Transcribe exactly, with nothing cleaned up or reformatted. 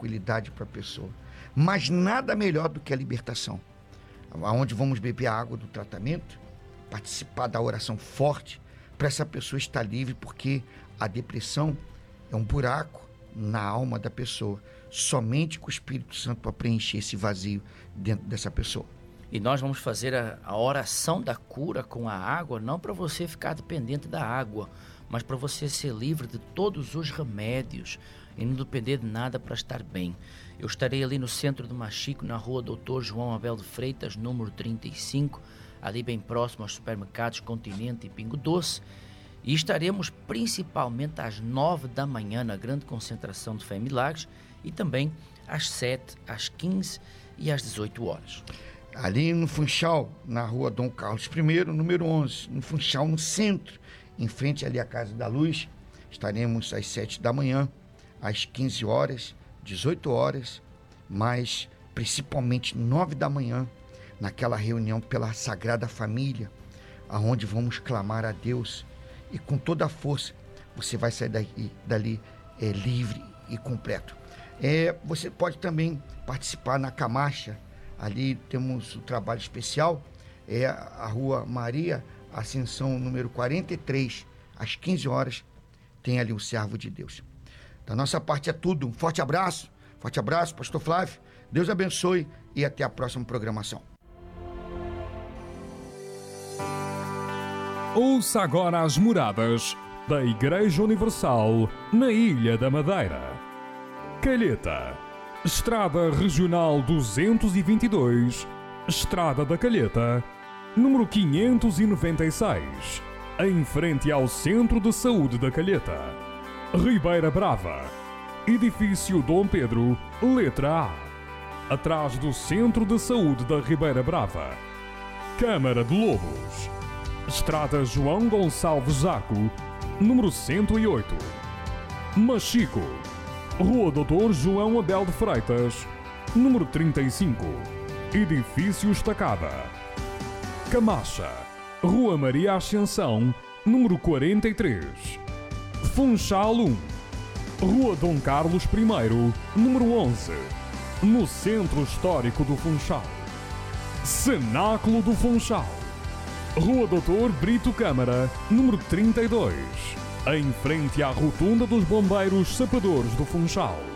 tranquilidade para a pessoa. Mas nada melhor do que a libertação. Onde vamos beber a água do tratamento, participar da oração forte, para essa pessoa estar livre, porque a depressão é um buraco na alma da pessoa. Somente com o Espírito Santo para preencher esse vazio dentro dessa pessoa. E nós vamos fazer a, a oração da cura com a água, não para você ficar dependente da água, mas para você ser livre de todos os remédios e não depender de nada para estar bem. Eu estarei ali no centro do Machico, na rua doutor João Abel de Freitas, número trinta e cinco, ali bem próximo aos supermercados Continente e Pingo Doce, e estaremos principalmente às nove da manhã na grande concentração de Fé e Milagres e também às sete, às quinze e às dezoito horas. Ali no Funchal, na rua Dom Carlos I, número onze, no Funchal, no centro, em frente ali à Casa da Luz, estaremos às sete da manhã, às quinze horas, dezoito horas, mas principalmente nove da manhã, naquela reunião pela Sagrada Família, aonde vamos clamar a Deus, e com toda a força você vai sair daqui, dali é, livre e completo. É, você pode também participar na Camacha. Ali temos o trabalho especial, é a Rua Maria Ascensão, número quarenta e três, às quinze horas, tem ali o servo de Deus. Da nossa parte é tudo. Um forte abraço, forte abraço, pastor Flávio. Deus abençoe e até a próxima programação. Ouça agora as moradas da Igreja Universal na Ilha da Madeira. Calheta, Estrada Regional duzentos e vinte e dois, Estrada da Calheta, número quinhentos e noventa e seis, em frente ao Centro de Saúde da Calheta. Ribeira Brava, Edifício Dom Pedro, letra A, atrás do Centro de Saúde da Ribeira Brava. Câmara de Lobos, Estrada João Gonçalves Zaco, número cento e oito. Machico, Rua doutor João Abel de Freitas, número trinta e cinco, Edifício Estacada. Camacha, Rua Maria Ascensão, número quarenta e três. Funchal um, Rua Dom Carlos I, número onze, no Centro Histórico do Funchal. Cenáculo do Funchal, Rua doutor Brito Câmara, número trinta e dois, em frente à Rotunda dos Bombeiros Sapadores do Funchal.